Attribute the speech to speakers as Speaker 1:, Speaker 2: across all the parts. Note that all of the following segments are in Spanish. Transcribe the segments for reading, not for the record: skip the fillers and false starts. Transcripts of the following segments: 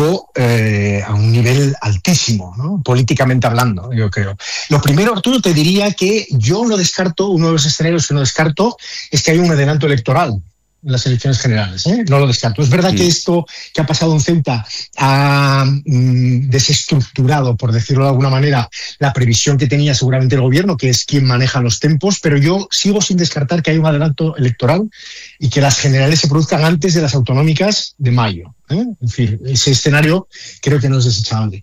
Speaker 1: pero a un nivel altísimo, ¿no? Políticamente hablando, yo creo. Lo primero, Arturo, te diría que yo no descarto, uno de los escenarios que no descarto es que haya un adelanto electoral en las elecciones generales, ¿eh? No lo descarto. Es verdad que esto que ha pasado en Ceuta ha desestructurado, por decirlo de alguna manera, la previsión que tenía seguramente el gobierno, que es quien maneja los tempos, pero yo sigo sin descartar que haya un adelanto electoral y que las generales se produzcan antes de las autonómicas de mayo, ¿eh? En fin, ese escenario creo que no es desechable.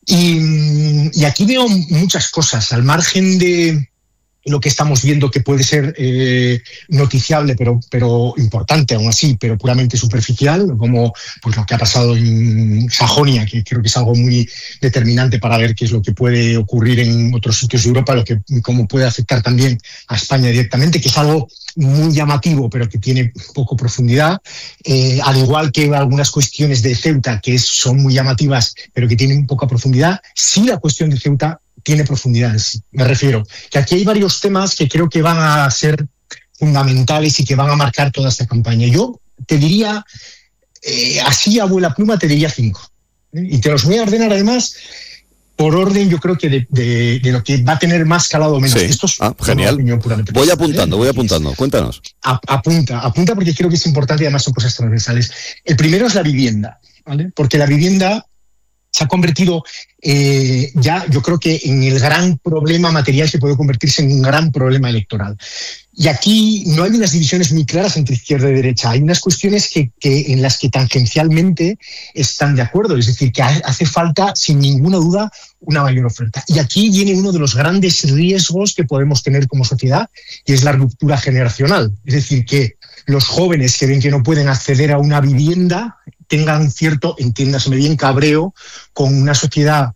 Speaker 1: Y aquí veo muchas cosas, al margen de lo que estamos viendo que puede ser noticiable, pero importante aún así, pero puramente superficial, como pues lo que ha pasado en Sajonia, que creo que es algo muy determinante para ver qué es lo que puede ocurrir en otros sitios de Europa, cómo puede afectar también a España directamente, que es algo muy llamativo, pero que tiene poco profundidad, al igual que algunas cuestiones de Ceuta, que son muy llamativas, pero que tienen poca profundidad. Sí, la cuestión de Ceuta tiene profundidad en sí. Me refiero que aquí hay varios temas que creo que van a ser fundamentales y que van a marcar toda esta campaña. Yo te diría, así a vuela pluma, te diría 5. Y te los voy a ordenar además por orden, yo creo que de lo que va a tener más calado o menos.
Speaker 2: Sí.
Speaker 1: Esto es
Speaker 2: genial. Voy apuntando, cuéntanos.
Speaker 1: Apunta porque creo que es importante y además son cosas transversales. El primero es la vivienda, ¿vale? Porque la vivienda se ha convertido ya, yo creo que en el gran problema material que puede convertirse en un gran problema electoral. Y aquí no hay unas divisiones muy claras entre izquierda y derecha. Hay unas cuestiones en las que tangencialmente están de acuerdo. Es decir, que hace falta, sin ninguna duda, una mayor oferta. Y aquí viene uno de los grandes riesgos que podemos tener como sociedad, y es la ruptura generacional. Es decir, que los jóvenes que ven que no pueden acceder a una vivienda tengan cierto, entiéndaseme bien, cabreo con una sociedad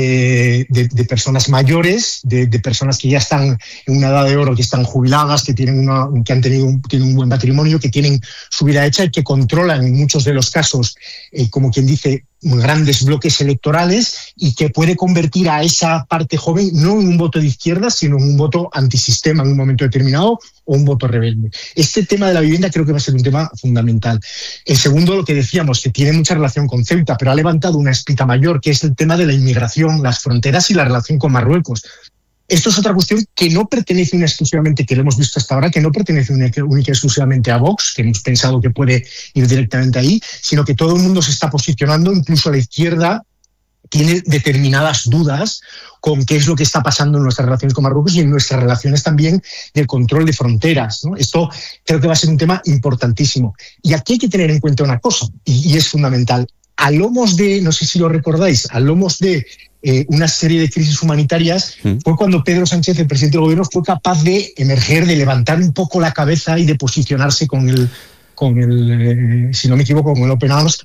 Speaker 1: de personas mayores, de personas que ya están en una edad de oro, que están jubiladas, que tienen un buen patrimonio, que tienen su vida hecha y que controlan en muchos de los casos, como quien dice, grandes bloques electorales, y que puede convertir a esa parte joven no en un voto de izquierda, sino en un voto antisistema en un momento determinado o un voto rebelde. Este tema de la vivienda creo que va a ser un tema fundamental. El segundo, lo que decíamos, que tiene mucha relación con Ceuta, pero ha levantado una espita mayor, que es el tema de la inmigración, las fronteras y la relación con Marruecos. Esto es otra cuestión que no pertenece exclusivamente, que lo hemos visto hasta ahora, que no pertenece única y exclusivamente a Vox, que hemos pensado que puede ir directamente ahí, sino que todo el mundo se está posicionando, incluso la izquierda tiene determinadas dudas con qué es lo que está pasando en nuestras relaciones con Marruecos y en nuestras relaciones también del control de fronteras, ¿no? Esto creo que va a ser un tema importantísimo. Y aquí hay que tener en cuenta una cosa, y es fundamental. A lomos de, no sé si lo recordáis, a lomos de una serie de crisis humanitarias, fue cuando Pedro Sánchez, el presidente del gobierno, fue capaz de emerger, de levantar un poco la cabeza y de posicionarse con el, si no me equivoco, con el Open Arms.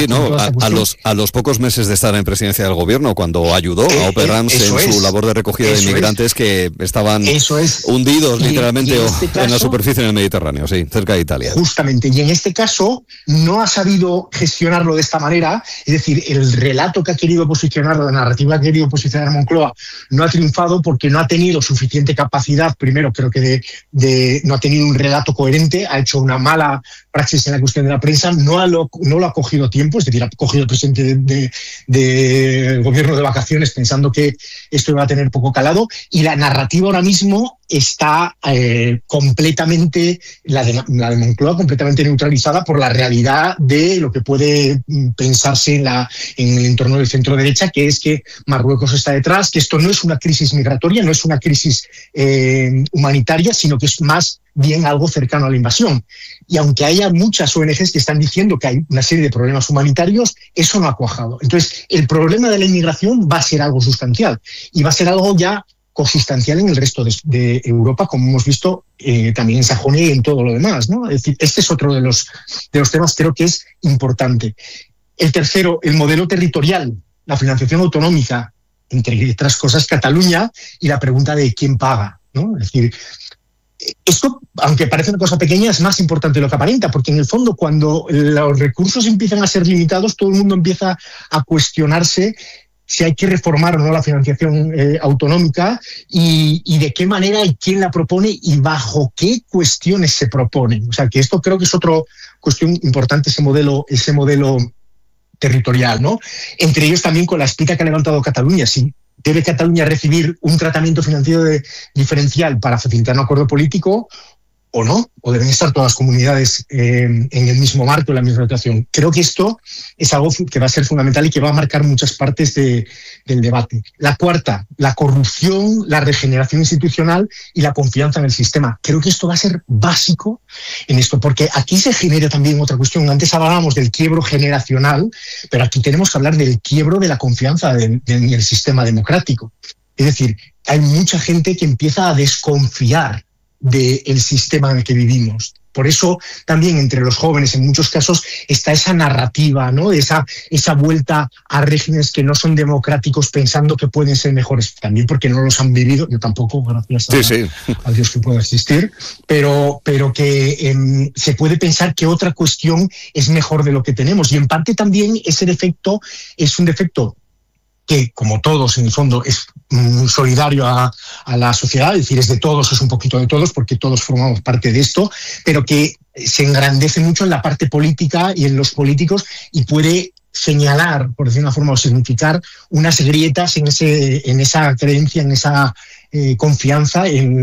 Speaker 2: A los pocos meses de estar en presidencia del gobierno, cuando ayudó a Open Arms en su labor de recogida de inmigrantes que estaban hundidos literalmente en la superficie en el Mediterráneo, cerca de Italia.
Speaker 1: Justamente, y en este caso no ha sabido gestionarlo de esta manera, es decir, el relato que ha querido posicionar, la narrativa que ha querido posicionar Moncloa no ha triunfado porque no ha tenido suficiente capacidad, primero creo que no ha tenido un relato coherente, ha hecho una mala praxis en la cuestión de la prensa, no lo ha cogido a tiempo, es decir, ha cogido el presidente del gobierno de vacaciones pensando que esto iba a tener poco calado, y la narrativa ahora mismo está completamente, la de Moncloa, completamente neutralizada por la realidad de lo que puede pensarse en el entorno del centro derecha, que es que Marruecos está detrás, que esto no es una crisis migratoria, no es una crisis humanitaria, sino que es más bien algo cercano a la invasión. Y aunque haya muchas ONGs que están diciendo que hay una serie de problemas humanitarios, eso no ha cuajado. Entonces, el problema de la inmigración va a ser algo sustancial, y va a ser algo ya consustancial en el resto de Europa, como hemos visto también en Sajonia y en todo lo demás, ¿no? Es decir, este es otro de los temas, creo que es importante. El tercero, el modelo territorial, la financiación autonómica, entre otras cosas, Cataluña, y la pregunta de quién paga, ¿no? Es decir, esto, aunque parece una cosa pequeña, es más importante de lo que aparenta, porque en el fondo, cuando los recursos empiezan a ser limitados, todo el mundo empieza a cuestionarse si hay que reformar o no la financiación autonómica, y de qué manera y quién la propone y bajo qué cuestiones se proponen. O sea, que esto creo que es otra cuestión importante, ese modelo territorial, ¿no? Entre ellos también con la espita que ha levantado Cataluña. Sí, ¿debe Cataluña recibir un tratamiento financiero diferencial para facilitar un acuerdo político o no? ¿O deben estar todas las comunidades en el mismo marco, en la misma situación? Creo que esto es algo que va a ser fundamental y que va a marcar muchas partes del debate. La cuarta, la corrupción, la regeneración institucional y la confianza en el sistema. Creo que esto va a ser básico en esto, porque aquí se genera también otra cuestión. Antes hablábamos del quiebro generacional, pero aquí tenemos que hablar del quiebro de la confianza en el sistema democrático. Es decir, hay mucha gente que empieza a desconfiar del sistema en el que vivimos. Por eso también entre los jóvenes en muchos casos está esa narrativa, ¿no? Esa vuelta a regímenes que no son democráticos pensando que pueden ser mejores, también porque no los han vivido. Yo tampoco, gracias a Dios que pueda existir, pero que se puede pensar que otra cuestión es mejor de lo que tenemos, y en parte también ese defecto es un defecto que, como todos, en el fondo, es solidario a la sociedad, es decir, es de todos, es un poquito de todos, porque todos formamos parte de esto, pero que se engrandece mucho en la parte política y en los políticos, y puede señalar, por decir una forma, o significar unas grietas en esa creencia, en esa confianza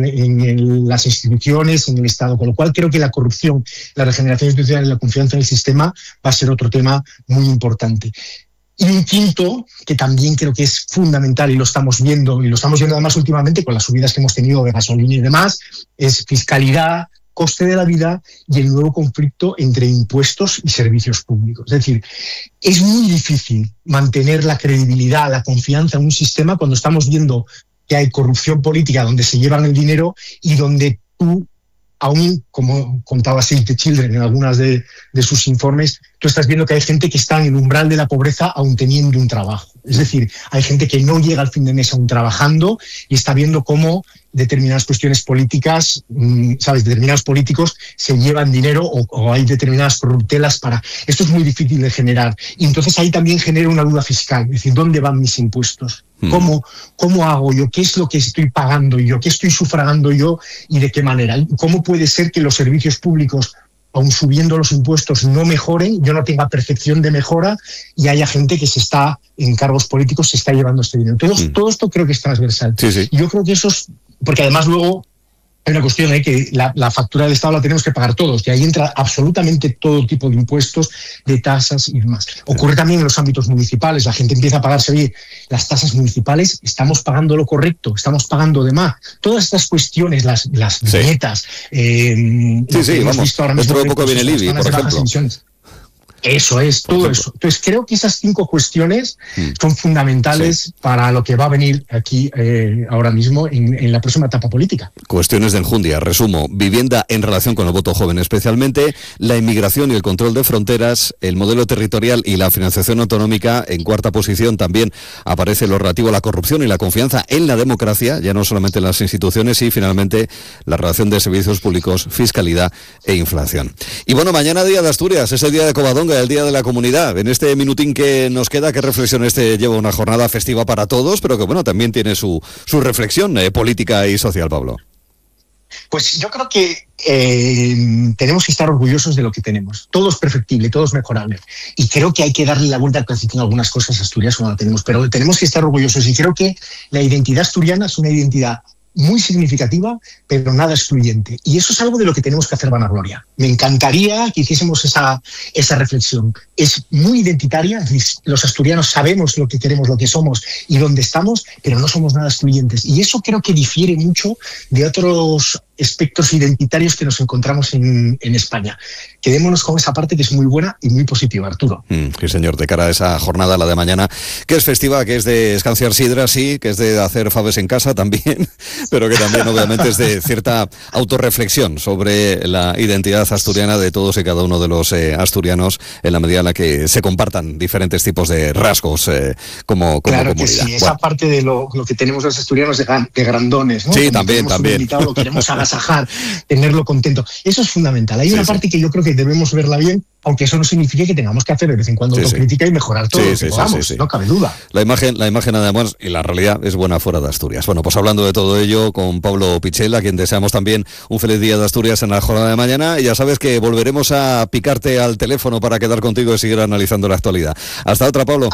Speaker 1: en las instituciones, en el Estado. Con lo cual creo que la corrupción, la regeneración institucional y la confianza en el sistema va a ser otro tema muy importante. Y un quinto, que también creo que es fundamental, y lo estamos viendo además últimamente con las subidas que hemos tenido de gasolina y demás, es fiscalidad, coste de la vida y el nuevo conflicto entre impuestos y servicios públicos. Es decir, es muy difícil mantener la credibilidad, la confianza en un sistema cuando estamos viendo que hay corrupción política donde se llevan el dinero y donde tú, aún como contaba Save the Children en algunas de sus informes, tú estás viendo que hay gente que está en el umbral de la pobreza aún teniendo un trabajo. Es decir, hay gente que no llega al fin de mes aún trabajando y está viendo cómo determinadas cuestiones políticas, determinados políticos se llevan dinero o hay determinadas corruptelas para... Esto es muy difícil de generar. Y entonces ahí también genera una duda fiscal. Es decir, ¿dónde van mis impuestos? ¿Cómo hago yo? ¿Qué es lo que estoy pagando yo? ¿Qué estoy sufragando yo? ¿Y de qué manera? ¿Cómo puede ser que los servicios públicos, aun subiendo los impuestos, no mejoren, yo no tenga percepción de mejora y haya gente que en cargos políticos se está llevando este dinero? Todo esto creo que es transversal.
Speaker 2: Sí.
Speaker 1: Y yo creo que eso es... Porque además luego hay una cuestión, que la factura del Estado la tenemos que pagar todos, y ahí entra absolutamente todo tipo de impuestos, de tasas y demás. Ocurre también en los ámbitos municipales, la gente empieza a pagarse, oye, las tasas municipales, ¿estamos pagando lo correcto? ¿Estamos pagando de más? Todas estas cuestiones, las dietas...
Speaker 2: vamos, dentro de poco viene el IBI, por ejemplo.
Speaker 1: Eso es, todo eso. Entonces creo que esas 5 cuestiones son fundamentales para lo que va a venir aquí ahora mismo en la próxima etapa política.
Speaker 2: Cuestiones de enjundia, resumo: vivienda en relación con el voto joven especialmente, la inmigración y el control de fronteras, el modelo territorial y la financiación autonómica. En cuarta posición también aparece lo relativo a la corrupción y la confianza en la democracia, ya no solamente en las instituciones, y finalmente la relación de servicios públicos, fiscalidad e inflación. Y bueno, mañana día de Asturias, es el día de Covadonga, el día de la comunidad. En este minutín que nos queda, ¿qué reflexión? Lleva una jornada festiva para todos, pero que bueno, también tiene su reflexión política y social, Pablo.
Speaker 1: Pues yo creo que tenemos que estar orgullosos de lo que tenemos. Todo es perfectible, todo es mejorable. Y creo que hay que darle la vuelta a algunas cosas a Asturias como la tenemos, pero tenemos que estar orgullosos. Y creo que la identidad asturiana es una identidad muy significativa, pero nada excluyente. Y eso es algo de lo que tenemos que hacer vanagloria. Me encantaría que hiciésemos esa reflexión. Es muy identitaria, es decir, los asturianos sabemos lo que queremos, lo que somos y dónde estamos, pero no somos nada excluyentes. Y eso creo que difiere mucho de otros espectros identitarios que nos encontramos en España. Quedémonos con esa parte que es muy buena y muy positiva, Arturo.
Speaker 2: Sí, señor, de cara a esa jornada, la de mañana, que es festiva, que es de escanciar sidra, sí, que es de hacer faves en casa también, pero que también obviamente es de cierta autorreflexión sobre la identidad asturiana de todos y cada uno de los asturianos, en la medida en la que se compartan diferentes tipos de rasgos como
Speaker 1: claro
Speaker 2: comunidad.
Speaker 1: Que sí, esa parte de lo que tenemos los asturianos de grandones, ¿no?
Speaker 2: Sí,
Speaker 1: cuando
Speaker 2: también.
Speaker 1: Invitado, lo queremos agasajar, tenerlo contento. Eso es fundamental. Hay una parte que yo creo que debemos verla bien, aunque eso no signifique que tengamos que hacer de vez en cuando autocrítica y mejorar todo lo que podamos, no cabe duda.
Speaker 2: La imagen además y la realidad es buena fuera de Asturias. Bueno, pues hablando de todo ello con Pablo Pichel, a quien deseamos también un feliz día de Asturias en la jornada de mañana, y ya sabes que volveremos a picarte al teléfono para quedar contigo y seguir analizando la actualidad. Hasta otra, Pablo.